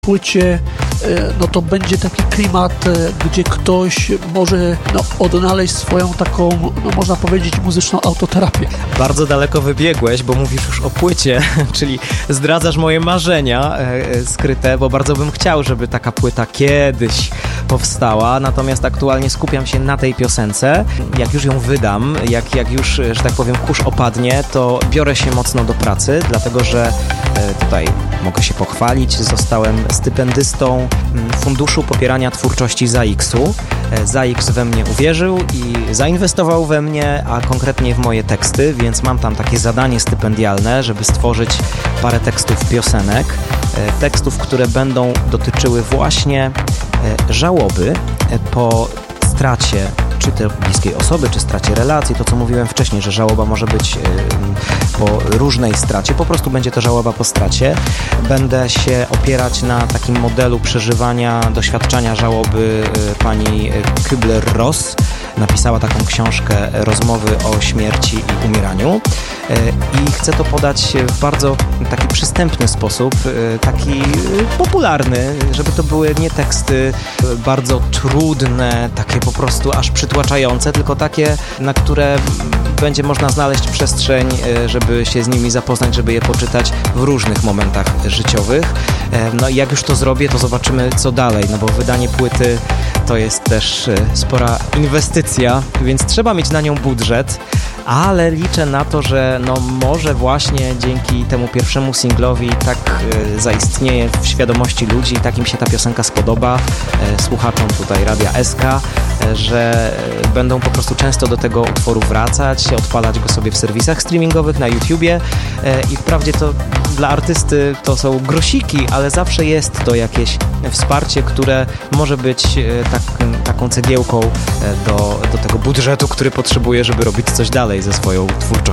płycie no to będzie taki klimat, gdzie ktoś może odnaleźć swoją taką, można powiedzieć, muzyczną autoterapię. Bardzo daleko wybiegłeś, bo mówisz już o płycie, czyli zdradzasz moje marzenia skryte, bo bardzo bym chciał, żeby taka płyta kiedyś powstała, natomiast aktualnie skupiam się na tej piosence. Jak już ją wydam, jak już, że tak powiem, kurz opadnie, to biorę się mocno do pracy, dlatego że tutaj mogę się pochwalić, zostałem stypendystą Funduszu Popierania Twórczości ZAIKS-u. ZAIKS we mnie uwierzył i zainwestował we mnie, a konkretnie w moje teksty, więc mam tam takie zadanie stypendialne, żeby stworzyć parę tekstów piosenek, tekstów, które będą dotyczyły właśnie żałoby po stracie czy to bliskiej osoby, czy stracie relacji, to co mówiłem wcześniej, że żałoba może być po różnej stracie, po prostu będzie to żałoba po stracie. Będę się opierać na takim modelu przeżywania, doświadczenia żałoby pani Kübler-Ross. Napisała taką książkę Rozmowy o śmierci i umieraniu i chcę to podać w bardzo taki przystępny sposób, taki popularny, żeby to były nie teksty bardzo trudne, takie po prostu aż przytłaczające, tylko takie, na które będzie można znaleźć przestrzeń, żeby się z nimi zapoznać, żeby je poczytać w różnych momentach życiowych. No i jak już to zrobię, to zobaczymy co dalej, no bo wydanie płyty to jest też spora inwestycja, więc trzeba mieć na nią budżet, ale liczę na to, że może właśnie dzięki temu pierwszemu singlowi tak zaistnieje w świadomości ludzi, tak im się ta piosenka spodoba, słuchaczom tutaj Radia SK, że będą po prostu często do tego utworu wracać, odpalać go sobie w serwisach streamingowych, na YouTubie i wprawdzie to dla artysty to są grosiki, ale zawsze jest to jakieś wsparcie, które może być taką cegiełką do tego budżetu, który potrzebuje, żeby robić coś dalej ze swoją twórczością.